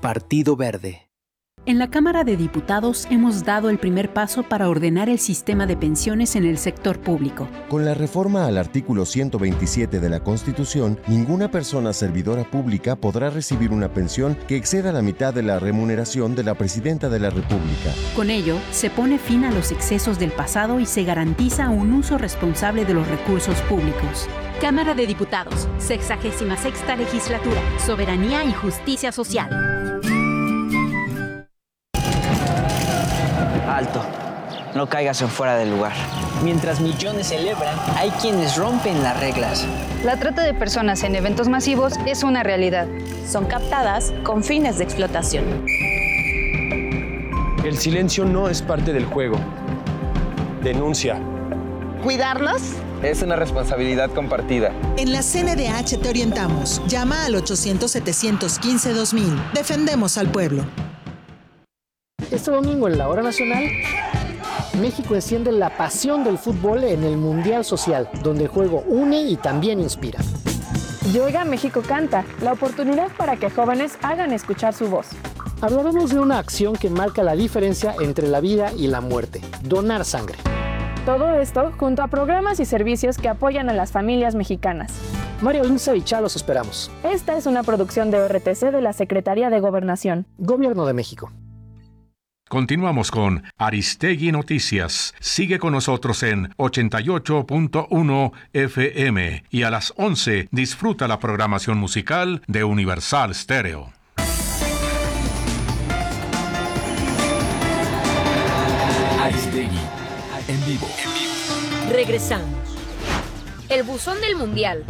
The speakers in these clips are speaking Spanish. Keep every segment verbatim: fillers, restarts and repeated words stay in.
Partido Verde. En la Cámara de Diputados hemos dado el primer paso para ordenar el sistema de pensiones en el sector público. Con la reforma al artículo ciento veintisiete de la Constitución, ninguna persona servidora pública podrá recibir una pensión que exceda la mitad de la remuneración de la Presidenta de la República. Con ello, se pone fin a los excesos del pasado y se garantiza un uso responsable de los recursos públicos. Cámara de Diputados, sexagésima sexta legislatura, Soberanía y Justicia Social. Alto, no caigas en fuera del lugar. Mientras millones celebran, hay quienes rompen las reglas. La trata de personas en eventos masivos es una realidad. Son captadas con fines de explotación. El silencio no es parte del juego. Denuncia. ¿Cuidarlos? Es una responsabilidad compartida. En la C N D H te orientamos. Llama al ochocientos, setecientos quince, dos mil. Defendemos al pueblo. Este domingo en la Hora Nacional, México enciende la pasión del fútbol en el Mundial Social, donde el juego une y también inspira. Y Oiga México Canta, la oportunidad para que jóvenes hagan escuchar su voz. Hablaremos de una acción que marca la diferencia entre la vida y la muerte, donar sangre. Todo esto junto a programas y servicios que apoyan a las familias mexicanas. Mario Lince y Chá los esperamos. Esta es una producción de O R T C de la Secretaría de Gobernación. Gobierno de México. Continuamos con Aristegui Noticias. Sigue con nosotros en ochenta y ocho punto uno F M y a las once disfruta la programación musical de Universal Stereo. Aristegui, en vivo. Regresamos. El buzón del Mundial.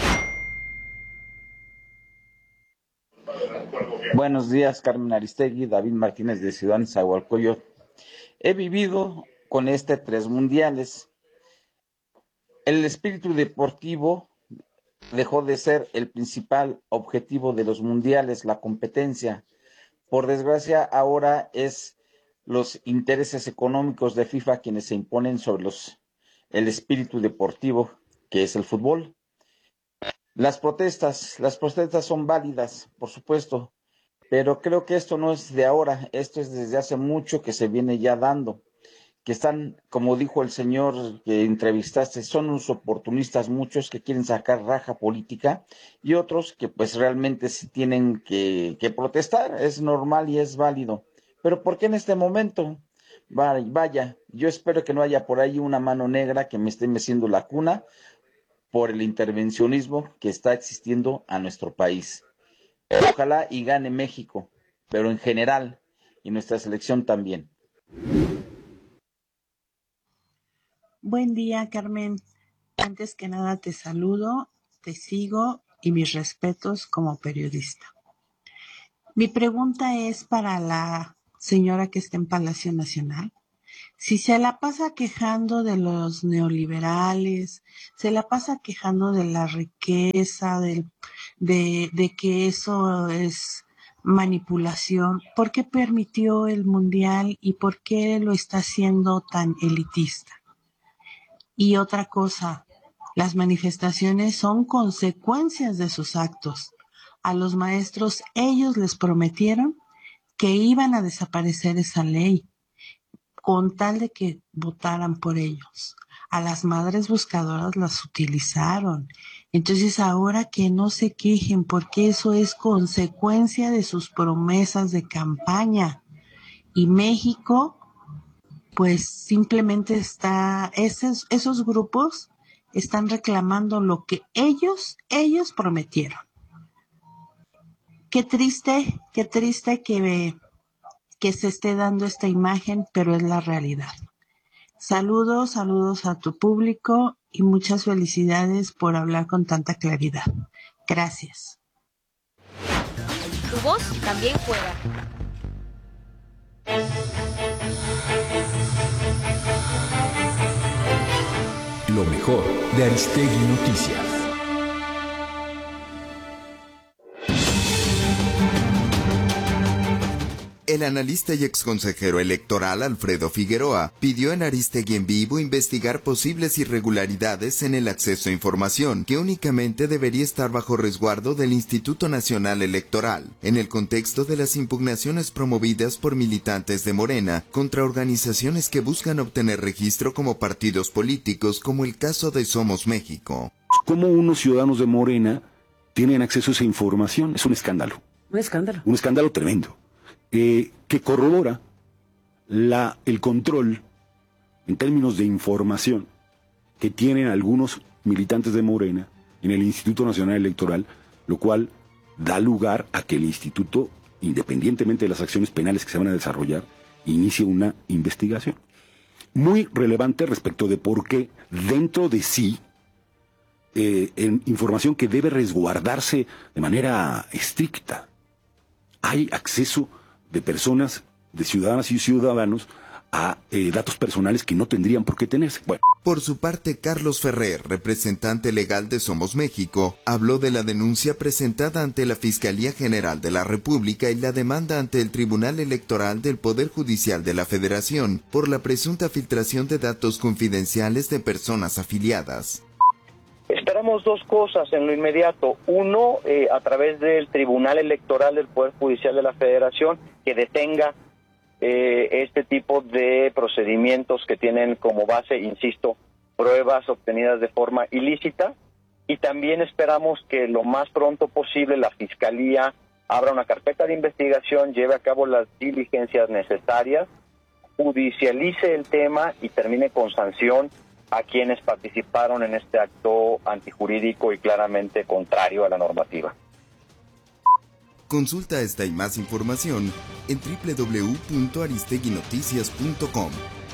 Buenos días, Carmen Aristegui, David Martínez de Ciudad Nezahualcóyotl. He vivido con este tres mundiales. El espíritu deportivo dejó de ser el principal objetivo de los mundiales, la competencia. Por desgracia, ahora es los intereses económicos de FIFA quienes se imponen sobre los, el espíritu deportivo, que es el fútbol. Las protestas, las protestas son válidas, por supuesto, pero creo que esto no es de ahora, esto es desde hace mucho que se viene ya dando, que están, como dijo el señor que entrevistaste, son unos oportunistas muchos que quieren sacar raja política y otros que pues realmente sí tienen que, que protestar, es normal y es válido. Pero ¿por qué en este momento? Vaya, yo espero que no haya por ahí una mano negra que me esté meciendo la cuna por el intervencionismo que está existiendo a nuestro país. Ojalá y gane México, pero en general, y nuestra selección también. Buen día, Carmen. Antes que nada te saludo, te sigo y mis respetos como periodista. Mi pregunta es para la señora que está en Palacio Nacional. Si se la pasa quejando de los neoliberales, se la pasa quejando de la riqueza, del, de, de que eso es manipulación, ¿por qué permitió el mundial y por qué lo está haciendo tan elitista? Y otra cosa, las manifestaciones son consecuencias de sus actos. A los maestros ellos les prometieron que iban a desaparecer esa ley, con tal de que votaran por ellos. A las madres buscadoras las utilizaron. Entonces ahora que no se quejen, porque eso es consecuencia de sus promesas de campaña. Y México, pues simplemente está, esos, esos grupos están reclamando lo que ellos, ellos prometieron. Qué triste, qué triste que... que se esté dando esta imagen, pero es la realidad. Saludos, saludos a tu público y muchas felicidades por hablar con tanta claridad. Gracias. Tu voz también juega. Lo mejor de Aristegui Noticias. El analista y exconsejero electoral Alfredo Figueroa pidió en Aristegui en Vivo investigar posibles irregularidades en el acceso a información, que únicamente debería estar bajo resguardo del Instituto Nacional Electoral, en el contexto de las impugnaciones promovidas por militantes de Morena contra organizaciones que buscan obtener registro como partidos políticos, como el caso de Somos México. ¿Cómo unos ciudadanos de Morena tienen acceso a esa información? Es un escándalo. Un escándalo. Un escándalo tremendo. Eh, que corrobora la, el control en términos de información que tienen algunos militantes de Morena en el Instituto Nacional Electoral, lo cual da lugar a que el instituto, independientemente de las acciones penales que se van a desarrollar, inicie una investigación. Muy relevante respecto de por qué dentro de sí, eh, en información que debe resguardarse de manera estricta, hay acceso de personas, de ciudadanas y ciudadanos, a eh, datos personales que no tendrían por qué tenerse. Bueno. Por su parte, Carlos Ferrer, representante legal de Somos México, habló de la denuncia presentada ante la Fiscalía General de la República y la demanda ante el Tribunal Electoral del Poder Judicial de la Federación por la presunta filtración de datos confidenciales de personas afiliadas. Esperamos dos cosas en lo inmediato. Uno, eh, a través del Tribunal Electoral del Poder Judicial de la Federación, que detenga eh, este tipo de procedimientos que tienen como base, insisto, pruebas obtenidas de forma ilícita. Y también esperamos que lo más pronto posible la Fiscalía abra una carpeta de investigación, lleve a cabo las diligencias necesarias, judicialice el tema y termine con sanción a quienes participaron en este acto antijurídico y claramente contrario a la normativa. Consulta esta y más información en doble u doble u doble u punto aristegui noticias punto com.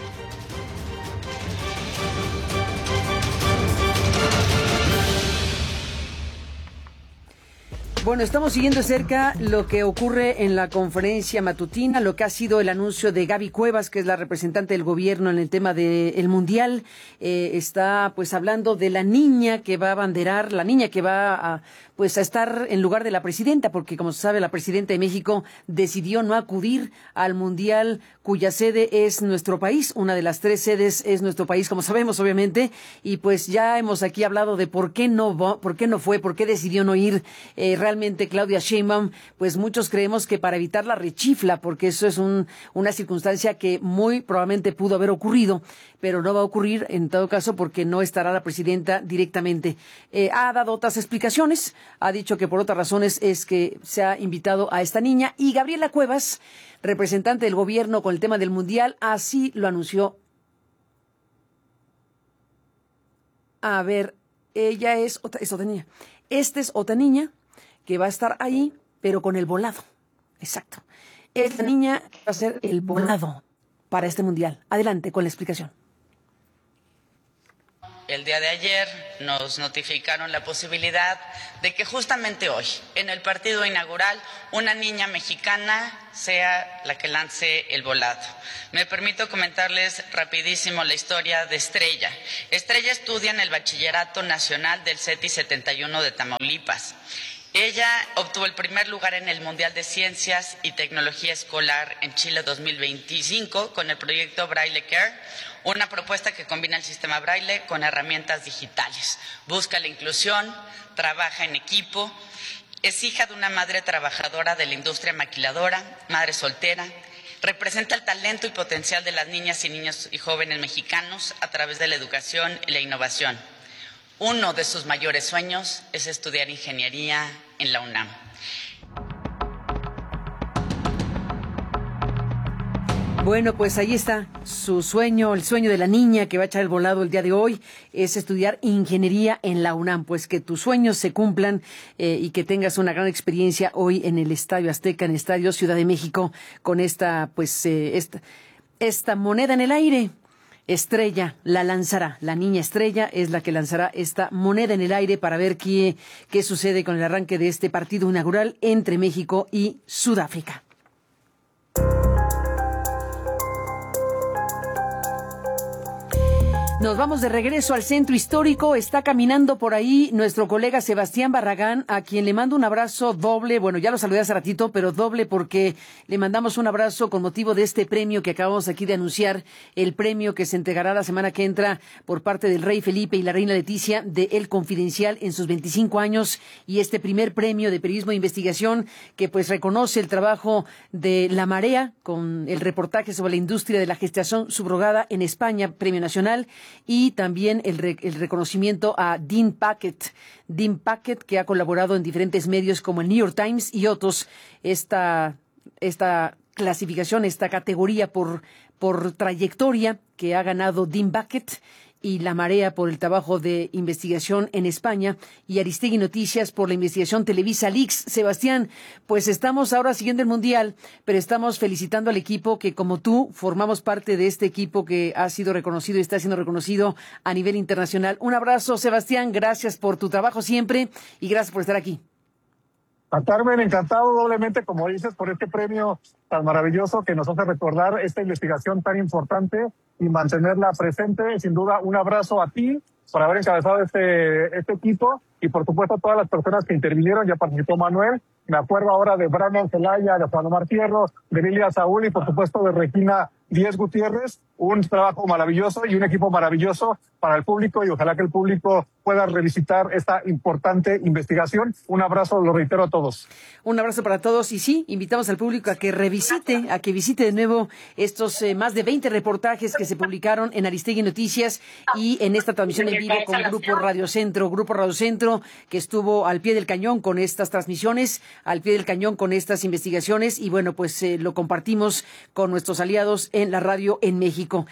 Bueno, estamos siguiendo de cerca lo que ocurre en la conferencia matutina, lo que ha sido el anuncio de Gaby Cuevas, que es la representante del gobierno en el tema del Mundial. Eh, está pues hablando de la niña que va a abanderar, la niña que va a pues a estar en lugar de la presidenta, porque como se sabe, la presidenta de México decidió no acudir al Mundial, cuya sede es nuestro país. Una de las tres sedes es nuestro país, como sabemos, obviamente, y pues ya hemos aquí hablado de por qué no, por qué no fue, por qué decidió no ir eh, realmente Claudia Sheinbaum. Pues muchos creemos que para evitar la rechifla, porque eso es un, una circunstancia que muy probablemente pudo haber ocurrido, pero no va a ocurrir en todo caso porque no estará la presidenta directamente. Eh, ha dado otras explicaciones, ha dicho que por otras razones es que se ha invitado a esta niña. Y Gabriela Cuevas, representante del gobierno con el tema del Mundial, así lo anunció. A ver, ella es otra, es otra niña. Esta es otra niña que va a estar ahí, pero con el volado. Exacto. Esta niña va a ser el volado para este Mundial. Adelante con la explicación. El día de ayer nos notificaron la posibilidad de que justamente hoy, en el partido inaugural, una niña mexicana sea la que lance el volado. Me permito comentarles rapidísimo la historia de Estrella. Estrella estudia en el Bachillerato Nacional del CETI setenta y uno de Tamaulipas. Ella obtuvo el primer lugar en el Mundial de Ciencias y Tecnología Escolar en Chile dos mil veinticinco con el proyecto Braille Care, una propuesta que combina el sistema Braille con herramientas digitales. Busca la inclusión, trabaja en equipo, es hija de una madre trabajadora de la industria maquiladora, madre soltera, representa el talento y potencial de las niñas y niños y jóvenes mexicanos a través de la educación y la innovación. Uno de sus mayores sueños es estudiar ingeniería en la UNAM. Bueno, pues ahí está su sueño, el sueño de la niña que va a echar el volado el día de hoy, es estudiar ingeniería en la UNAM. Pues que tus sueños se cumplan eh, y que tengas una gran experiencia hoy en el Estadio Azteca, en el Estadio Ciudad de México, con esta, pues, eh, esta, esta moneda en el aire. Estrella la lanzará, la niña Estrella es la que lanzará esta moneda en el aire para ver qué, qué sucede con el arranque de este partido inaugural entre México y Sudáfrica. Nos vamos de regreso al centro histórico. Está caminando por ahí nuestro colega Sebastián Barragán, a quien le mando un abrazo doble. Bueno, ya lo saludé hace ratito, pero doble porque le mandamos un abrazo con motivo de este premio que acabamos aquí de anunciar, el premio que se entregará la semana que entra por parte del Rey Felipe y la Reina Leticia de El Confidencial en sus veinticinco años, y este primer premio de periodismo de investigación que pues reconoce el trabajo de La Marea con el reportaje sobre la industria de la gestación subrogada en España, premio nacional. Y también el, re, el reconocimiento a Dean Packett, Dean Packett, que ha colaborado en diferentes medios como el New York Times y otros. Esta, esta clasificación, esta categoría por, por trayectoria que ha ganado Dean Packett, y La Marea por el trabajo de investigación en España, y Aristegui Noticias por la investigación Televisa Leaks. Sebastián, pues estamos ahora siguiendo el Mundial, pero estamos felicitando al equipo que, como tú, formamos parte de este equipo que ha sido reconocido y está siendo reconocido a nivel internacional. Un abrazo, Sebastián, gracias por tu trabajo siempre y gracias por estar aquí. A Carmen, encantado doblemente, como dices, por este premio tan maravilloso que nos hace recordar esta investigación tan importante y mantenerla presente. Sin duda, un abrazo a ti por haber encabezado este, este equipo y, por supuesto, a todas las personas que intervinieron. Ya participó Manuel. Me acuerdo ahora de Brandon Celaya, de Juan Omar Fierro, de Lilia Saúl y, por supuesto, de Regina Díez Gutiérrez. Un trabajo maravilloso y un equipo maravilloso para el público, y ojalá que el público pueda revisitar esta importante investigación. Un abrazo, lo reitero a todos. Un abrazo para todos, y sí, invitamos al público a que revisite, a que visite de nuevo estos eh, más de veinte reportajes que se publicaron en Aristegui Noticias y en esta transmisión en vivo con Grupo Radio Centro, Grupo Radio Centro, que estuvo al pie del cañón con estas transmisiones, al pie del cañón con estas investigaciones, y bueno, pues eh, lo compartimos con nuestros aliados en la radio en México.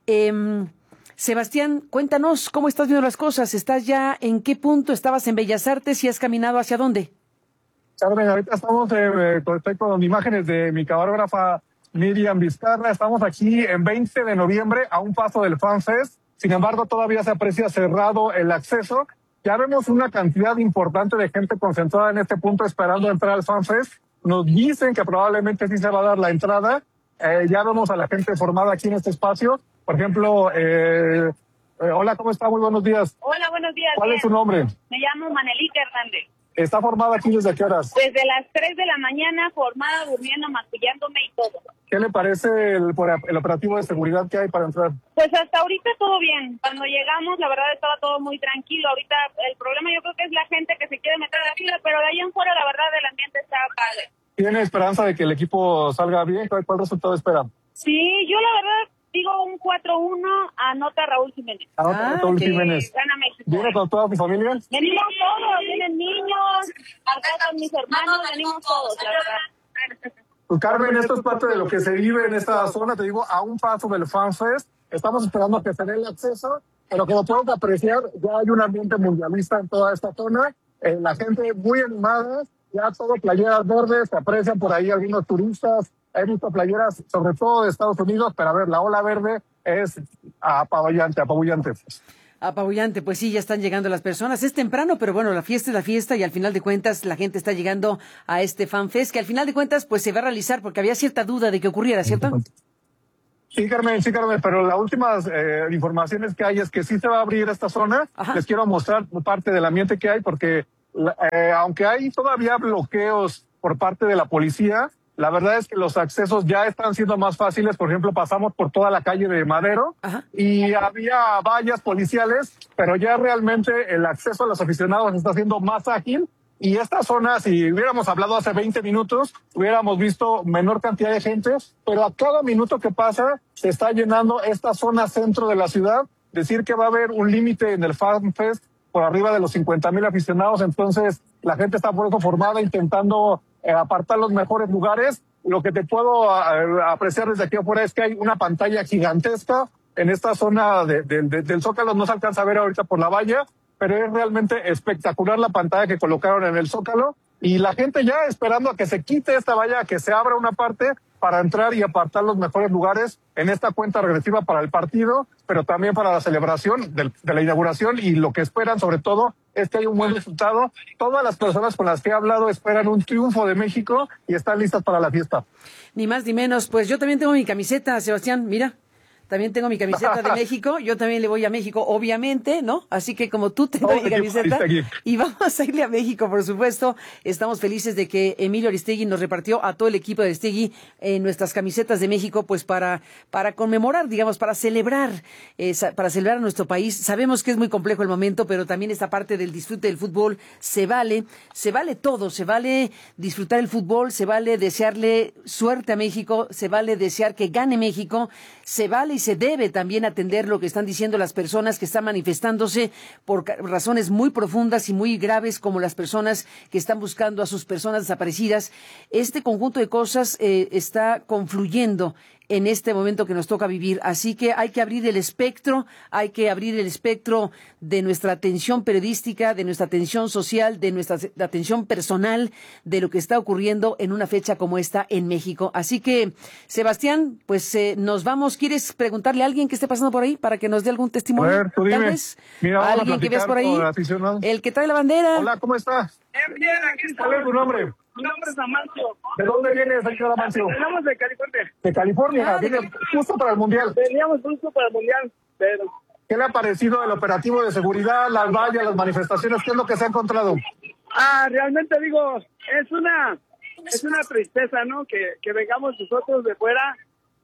Eh, Sebastián, cuéntanos cómo estás viendo las cosas. ¿Estás ya en qué punto? ¿Estabas en Bellas Artes y has caminado hacia dónde? Carmen, ahorita estamos, eh, estoy con imágenes de mi camarógrafa Miriam Vizcarra. Estamos aquí en veinte de noviembre, a un paso del FanFest. Sin embargo, todavía se aprecia cerrado el acceso. Ya vemos una cantidad importante de gente concentrada en este punto esperando entrar al FanFest. Nos dicen que probablemente sí se va a dar la entrada. Eh, ya vemos a la gente formada aquí en este espacio. Por ejemplo, eh, eh, hola, ¿cómo está? Muy buenos días. Hola, buenos días. ¿Cuál bien. es su nombre? Me llamo Manelita Hernández. ¿Está formada aquí desde qué horas? Desde las tres de la mañana, formada, durmiendo, maquillándome y todo. ¿Qué le parece el, el operativo de seguridad que hay para entrar? Pues hasta ahorita todo bien. Cuando llegamos, la verdad, estaba todo muy tranquilo. Ahorita el problema yo creo que es la gente que se quiere meter a la fila, pero de ahí en fuera, la verdad, el ambiente está padre. ¿Tiene esperanza de que el equipo salga bien? ¿Cuál, cuál resultado espera? Sí, yo la verdad digo un cuatro uno, anota Raúl Jiménez. Anota ah, Raúl okay. Jiménez. Gana México. ¿Viene con toda mi familia? Venimos todos, vienen niños, acá con mis hermanos, venimos todos, la verdad. Pues Carmen, esto es parte de lo que se vive en esta zona, te digo, a un paso del FanFest. Estamos esperando a que se dé el acceso, pero como puedes apreciar, ya hay un ambiente mundialista en toda esta zona. Eh, la gente muy animada, ya todo playeras verdes, se aprecian por ahí algunos turistas. He visto playeras, sobre todo de Estados Unidos, pero a ver, la ola verde es apabullante, apabullante. Apabullante, pues sí, ya están llegando las personas. Es temprano, pero bueno, la fiesta es la fiesta y al final de cuentas la gente está llegando a este FanFest, que al final de cuentas pues se va a realizar porque había cierta duda de que ocurriera, ¿cierto? Sí, Carmen, sí, Carmen, pero las últimas eh, informaciones que hay es que sí se va a abrir esta zona. Ajá. Les quiero mostrar parte del ambiente que hay porque eh, aunque hay todavía bloqueos por parte de la policía, la verdad es que los accesos ya están siendo más fáciles. Por ejemplo, pasamos por toda la calle de Madero. Ajá. Y había vallas policiales, pero ya realmente el acceso a los aficionados está siendo más ágil. Y esta zona, si hubiéramos hablado hace veinte minutos, hubiéramos visto menor cantidad de gente, pero a cada minuto que pasa se está llenando esta zona centro de la ciudad. Decir que va a haber un límite en el FanFest por arriba de los cincuenta mil aficionados, entonces la gente está por eso formada intentando eh, apartar los mejores lugares. Lo que te puedo uh, apreciar desde aquí afuera es que hay una pantalla gigantesca en esta zona de, de, de, del Zócalo. No se alcanza a ver ahorita por la valla, pero es realmente espectacular la pantalla que colocaron en el Zócalo y la gente ya esperando a que se quite esta valla, a que se abra una parte para entrar y apartar los mejores lugares en esta cuenta regresiva para el partido, pero también para la celebración de, de la inauguración, y lo que esperan sobre todo es que haya un buen resultado. Todas las personas con las que he hablado esperan un triunfo de México y están listas para la fiesta. Ni más ni menos. Pues yo también tengo mi camiseta, Sebastián, mira. También tengo mi camiseta de México, yo también le voy a México, obviamente, ¿no? Así que como tú tengo mi camiseta y vamos a irle a México, por supuesto. Estamos felices de que Emilio Aristegui nos repartió a todo el equipo de Aristegui en nuestras camisetas de México, pues para para conmemorar, digamos, para celebrar, eh, para celebrar a nuestro país. Sabemos que es muy complejo el momento, pero también esta parte del disfrute del fútbol se vale, se vale todo, se vale disfrutar el fútbol, se vale desearle suerte a México, se vale desear que gane México, se vale y se debe también atender lo que están diciendo las personas que están manifestándose por razones muy profundas y muy graves, como las personas que están buscando a sus personas desaparecidas. Este conjunto de cosas eh, está confluyendo en este momento que nos toca vivir. Así que hay que abrir el espectro, hay que abrir el espectro de nuestra atención periodística, de nuestra atención social, de nuestra atención personal, de lo que está ocurriendo en una fecha como esta en México. Así que, Sebastián, pues eh, nos vamos. ¿Quieres preguntarle a alguien que esté pasando por ahí para que nos dé algún testimonio? A ver, tú dime. Tal vez. Mira, alguien que ves por ahí. El que trae la bandera. Hola, ¿cómo estás? Bien, bien, aquí está. ¿Cuál es tu nombre? Mi nombre es Amancio. ¿De dónde vienes, señor Amancio? Venimos de California. De California, Ah, de viene justo para el Mundial. Veníamos justo para el Mundial, pero... ¿Qué le ha parecido el operativo de seguridad, las vallas, las manifestaciones? ¿Qué es lo que se ha encontrado? Ah, realmente digo, es una es una tristeza, ¿no? Que, que vengamos nosotros de fuera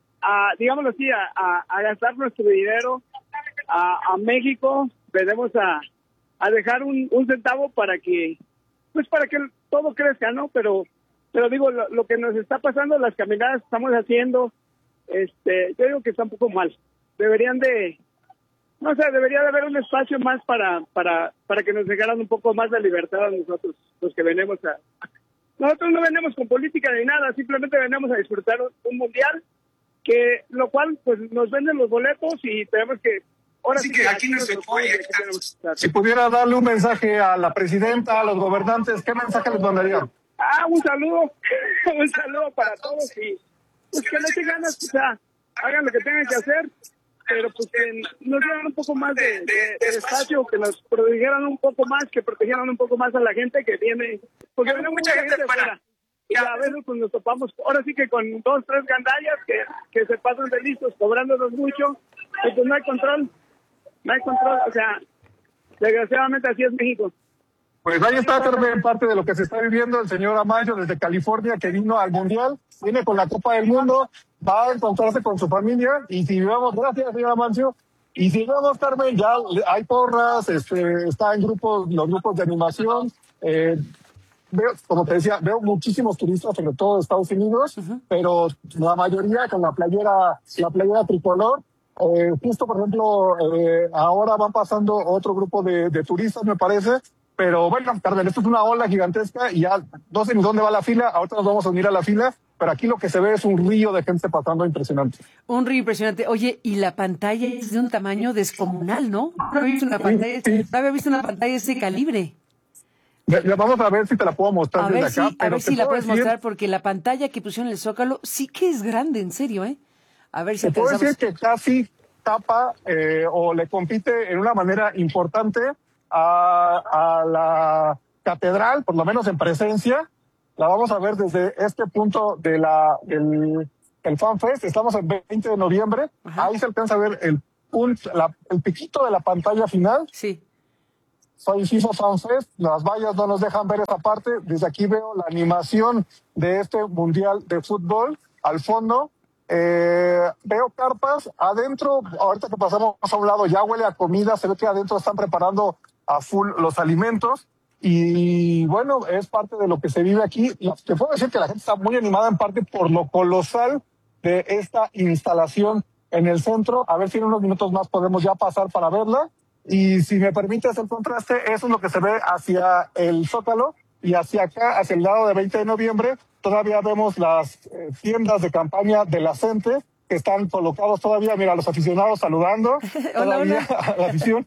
a, digámoslo así, a, a, a gastar nuestro dinero a, a México. Venimos a, a dejar un, un centavo para que, pues para que todo crezca, ¿no? Pero, pero digo, lo, lo que nos está pasando, las caminadas que estamos haciendo, este, yo digo que está un poco mal. Deberían de, no sé, debería de haber un espacio más para, para, para que nos dejaran un poco más de libertad a nosotros, los que venimos a... Nosotros no venimos con política ni nada, simplemente venimos a disfrutar un, un mundial, que lo cual, pues, nos venden los boletos y tenemos que... Ahora sí, sí que aquí no se puede. Si pudiera darle un mensaje a la presidenta, a los gobernantes, ¿qué mensaje les mandaría? Ah, un saludo, un saludo para todos y pues que le echen ganas, o sea, hagan lo que tengan que hacer, pero pues que nos dieran un poco más de, de, de espacio, que nos protegieran un poco más, que protegieran un poco más a la gente que viene, porque viene mucha gente fuera. Y a veces pues nos topamos, ahora sí que con dos, tres gandallas que, que se pasan de listos, cobrándonos mucho, y pues no hay control. No hay control, o sea, desgraciadamente así es México. Pues ahí está, Carmen, parte de lo que se está viviendo. El señor Amayo desde California, que vino al Mundial, viene con la Copa del Mundo, va a encontrarse con su familia, y si vamos, gracias, señor Amancio, y si vamos, Carmen, ya hay porras, este, está en grupos, los grupos de animación, eh, veo, como te decía, veo muchísimos turistas, sobre todo de Estados Unidos, uh-huh. pero la mayoría con la playera, la playera tricolor. Eh, justo, por ejemplo, eh, ahora van pasando otro grupo de, de turistas, me parece, pero bueno, Carmen, esto es una ola gigantesca y ya no sé ni dónde va la fila, ahorita nos vamos a unir a la fila, pero aquí lo que se ve es un río de gente pasando impresionante. Un río impresionante. Oye, y la pantalla es de un tamaño descomunal, ¿no? No había visto una pantalla, sí, sí. No había visto una pantalla de ese calibre. Ya, ya vamos a ver si te la puedo mostrar a desde ver acá. Si, a ver si la puedes decir... mostrar, porque la pantalla que pusieron en el Zócalo sí que es grande, en serio, ¿eh? A ver si te puedo decir que casi tapa eh, o le compite en una manera importante a, a la catedral, por lo menos en presencia. La vamos a ver desde este punto de la el, el FanFest. Estamos el veinte de noviembre. Ajá. Ahí se alcanza a ver el punto, la, el piquito de la pantalla final. Sí. Soy FIFA FanFest. Las vallas no nos dejan ver esa parte. Desde aquí veo la animación de este mundial de fútbol al fondo. Eh, veo carpas adentro, ahorita que pasamos a un lado ya huele a comida, se ve que adentro están preparando a full los alimentos y bueno, es parte de lo que se vive aquí. Y te puedo decir que la gente está muy animada en parte por lo colosal de esta instalación en el centro. A ver si en unos minutos más podemos ya pasar para verla y si me permites el contraste, eso es lo que se ve hacia el Zócalo y hacia acá, hacia el lado de veinte de noviembre, todavía vemos las eh, tiendas de campaña de la CENTE que están colocados todavía, mira, los aficionados saludando todavía hola, hola. a la afición.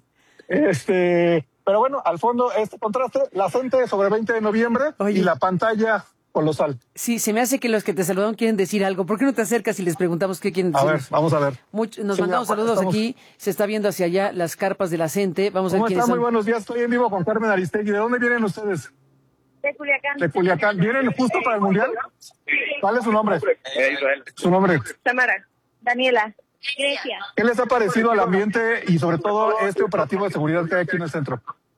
Este, pero bueno, al fondo este contraste, la CENTE sobre veinte de noviembre. Oye. Y la pantalla colosal. Sí, se me hace que los que te saludan quieren decir algo. ¿Por qué no te acercas y les preguntamos qué quieren decir? A ver, vamos a ver. Mucho, nos sí, mandamos ya, saludos estamos... aquí, se está viendo hacia allá las carpas de la CENTE. Vamos a ver quiénes son. Muy buenos días, estoy en vivo con Carmen Aristegui. ¿De dónde vienen ustedes? De Culiacán. De Culiacán. ¿Vienen justo para el Mundial? ¿Cuál es su nombre? Eh, Israel. ¿Su nombre? Tamara. Daniela. Grecia. ¿Qué les ha parecido el ambiente y sobre todo este operativo de seguridad que hay aquí en el centro?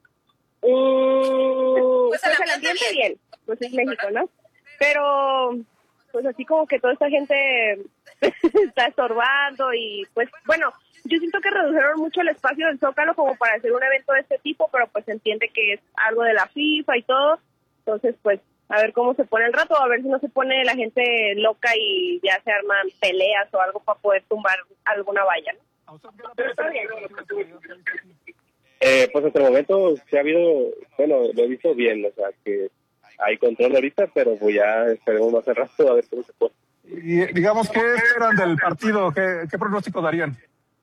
Mm, pues el ambiente bien, pues es México, ¿no? Pero, pues así como que toda esta gente está estorbando y pues, bueno, yo siento que redujeron mucho el espacio del Zócalo como para hacer un evento de este tipo, pero pues se entiende que es algo de la FIFA y todo, entonces pues a ver cómo se pone el rato, a ver si no se pone la gente loca y ya se arman peleas o algo para poder tumbar alguna valla, ¿no? Pero está bien. Eh, pues hasta el momento se ha habido, bueno, lo he visto bien, o sea, que hay control ahorita, pero pues ya esperemos más al rato a ver cómo se puede. Y digamos, ¿qué esperan del partido? ¿Qué, qué pronóstico darían?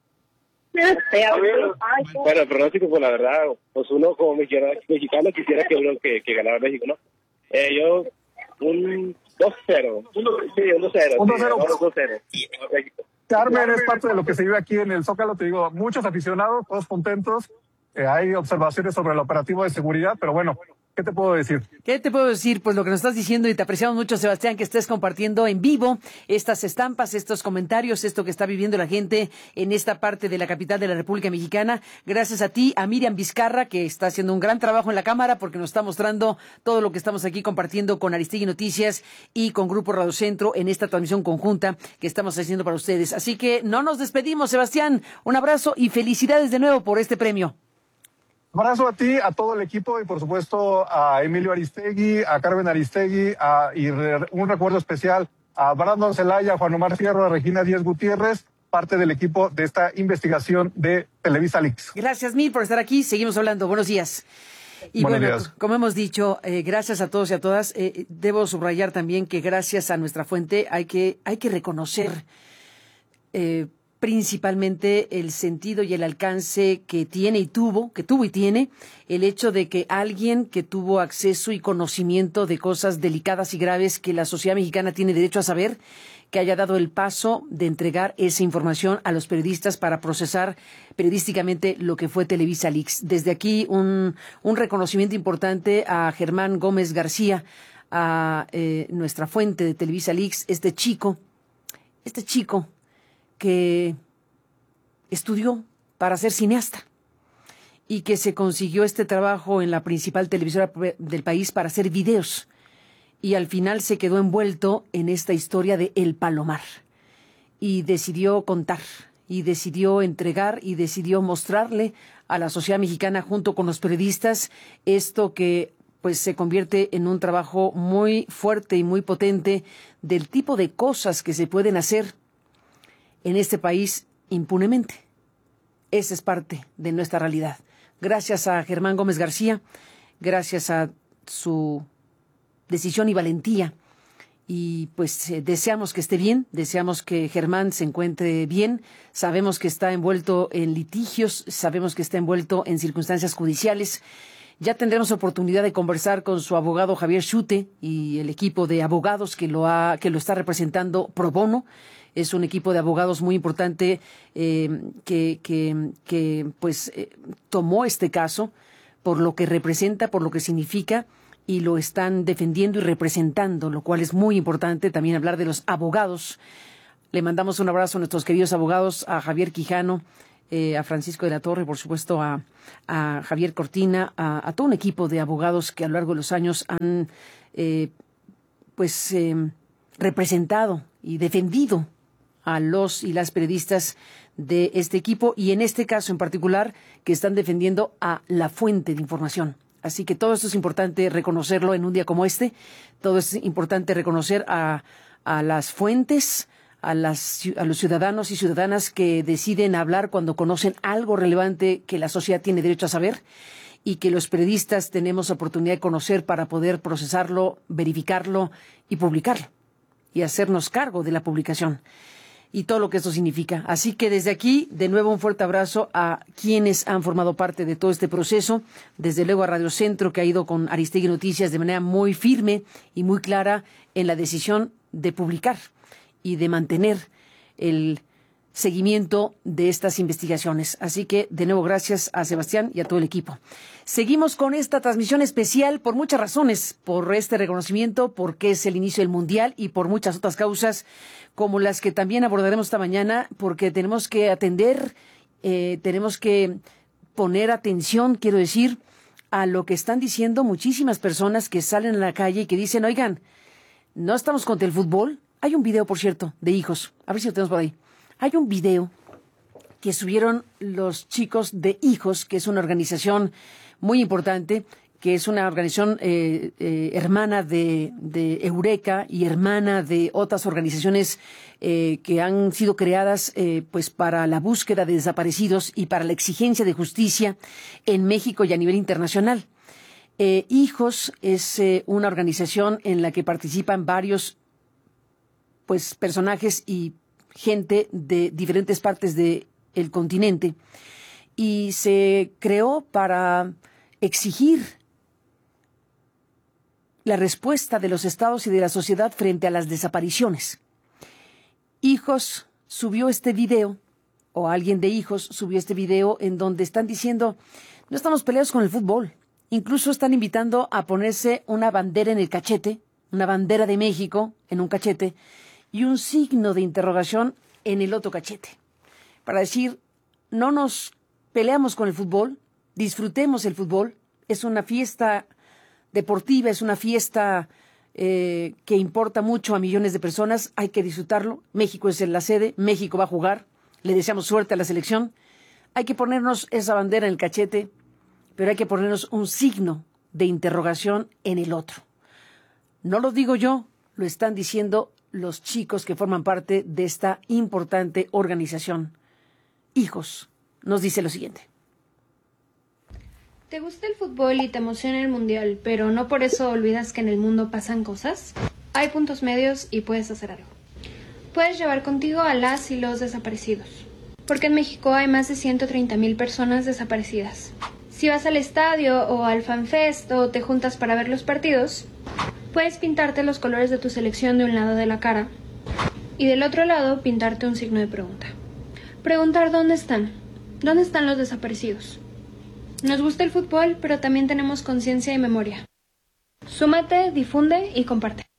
Bueno, el pronóstico, pues la verdad, pues uno como mexicano, mexicano quisiera que uno que, que ganara México, ¿no? Eh, yo, un dos cero. Sí, un dos cero. Un dos cero. Sí, dos cero. Carmen, es parte de lo que se vive aquí en el Zócalo, te digo, muchos aficionados, todos contentos. Eh, hay observaciones sobre el operativo de seguridad, pero bueno, ¿qué te puedo decir? ¿Qué te puedo decir? Pues lo que nos estás diciendo, y te apreciamos mucho, Sebastián, que estés compartiendo en vivo estas estampas, estos comentarios, esto que está viviendo la gente en esta parte de la capital de la República Mexicana. Gracias a ti, a Miriam Vizcarra, que está haciendo un gran trabajo en la cámara porque nos está mostrando todo lo que estamos aquí compartiendo con Aristegui Noticias y con Grupo Radio Centro en esta transmisión conjunta que estamos haciendo para ustedes. Así que no nos despedimos, Sebastián. Un abrazo y felicidades de nuevo por este premio. Abrazo a ti, a todo el equipo y por supuesto a Emilio Aristegui, a Carmen Aristegui a, y re, un recuerdo especial a Brandon Celaya, a Juan Omar Fierro, a Regina Díaz Gutiérrez, parte del equipo de esta investigación de Televisa Leaks. Gracias mil por estar aquí, seguimos hablando, buenos días. Y Buenos bueno, días. Como hemos dicho, eh, gracias a todos y a todas. Eh, debo subrayar también que gracias a nuestra fuente hay que, hay que reconocer eh, principalmente el sentido y el alcance que tiene y tuvo, que tuvo y tiene, el hecho de que alguien que tuvo acceso y conocimiento de cosas delicadas y graves que la sociedad mexicana tiene derecho a saber, que haya dado el paso de entregar esa información a los periodistas para procesar periodísticamente lo que fue Televisa Leaks. Desde aquí un, un reconocimiento importante a Germán Gómez García, a eh, nuestra fuente de Televisa Leaks, este chico, este chico que estudió para ser cineasta y que se consiguió este trabajo en la principal televisora del país para hacer videos y al final se quedó envuelto en esta historia de El Palomar y decidió contar y decidió entregar y decidió mostrarle a la sociedad mexicana junto con los periodistas esto que pues se convierte en un trabajo muy fuerte y muy potente del tipo de cosas que se pueden hacer en este país impunemente. Esa es parte de nuestra realidad. Gracias a Germán Gómez García, gracias a su decisión y valentía. Y pues eh, deseamos que esté bien, deseamos que Germán se encuentre bien. Sabemos que está envuelto en litigios, sabemos que está envuelto en circunstancias judiciales. Ya tendremos oportunidad de conversar con su abogado Javier Schute y el equipo de abogados que lo ha, que lo está representando pro bono. Es un equipo de abogados muy importante eh, que, que, que pues eh, tomó este caso por lo que representa, por lo que significa y lo están defendiendo y representando, lo cual es muy importante también hablar de los abogados. Le mandamos un abrazo a nuestros queridos abogados, a Javier Quijano, eh, a Francisco de la Torre, por supuesto a, a Javier Cortina, a, a todo un equipo de abogados que a lo largo de los años han eh, pues eh, representado y defendido a los y las periodistas de este equipo y en este caso en particular que están defendiendo a la fuente de información. Así que todo esto es importante reconocerlo en un día como este. Todo es importante reconocer a, a las fuentes, a, las, a los ciudadanos y ciudadanas que deciden hablar cuando conocen algo relevante que la sociedad tiene derecho a saber y que los periodistas tenemos oportunidad de conocer para poder procesarlo, verificarlo y publicarlo y hacernos cargo de la publicación y todo lo que esto significa. Así que desde aquí, de nuevo, un fuerte abrazo a quienes han formado parte de todo este proceso. Desde luego a Radio Centro, que ha ido con Aristegui Noticias de manera muy firme y muy clara en la decisión de publicar y de mantener el seguimiento de estas investigaciones. Así que, de nuevo, gracias a Sebastián y a todo el equipo. Seguimos con esta transmisión especial por muchas razones, por este reconocimiento, porque es el inicio del Mundial y por muchas otras causas, como las que también abordaremos esta mañana, porque tenemos que atender, eh, tenemos que poner atención, quiero decir, a lo que están diciendo muchísimas personas que salen a la calle y que dicen, oigan, no estamos contra el fútbol. Hay un video, por cierto, de Hijos. A ver si lo tenemos por ahí. Hay un video que subieron los chicos de Hijos, que es una organización muy importante, que es una organización eh, eh, hermana de, de Eureka y hermana de otras organizaciones eh, que han sido creadas eh, pues para la búsqueda de desaparecidos y para la exigencia de justicia en México y a nivel internacional. Eh, Hijos es eh, una organización en la que participan varios pues personajes y gente de diferentes partes del continente, y se creó para exigir la respuesta de los estados y de la sociedad frente a las desapariciones. Hijos subió este video, o alguien de Hijos subió este video, en donde están diciendo, no estamos peleados con el fútbol. Incluso están invitando a ponerse una bandera en el cachete, una bandera de México en un cachete, y un signo de interrogación en el otro cachete, para decir, no nos peleamos con el fútbol, disfrutemos el fútbol, es una fiesta deportiva, es una fiesta eh, que importa mucho a millones de personas, hay que disfrutarlo, México es la sede, México va a jugar, le deseamos suerte a la selección, hay que ponernos esa bandera en el cachete, pero hay que ponernos un signo de interrogación en el otro. No lo digo yo, lo están diciendo los chicos que forman parte de esta importante organización. Hijos nos dice lo siguiente. ¿Te gusta el fútbol y te emociona el mundial, pero no por eso olvidas que en el mundo pasan cosas? Hay puntos medios y puedes hacer algo. Puedes llevar contigo a las y los desaparecidos, porque en México hay más de ciento treinta mil personas desaparecidas. Si vas al estadio o al FanFest o te juntas para ver los partidos, puedes pintarte los colores de tu selección de un lado de la cara y del otro lado pintarte un signo de pregunta. Preguntar dónde están, dónde están los desaparecidos. Nos gusta el fútbol, pero también tenemos conciencia y memoria. Súmate, difunde y comparte.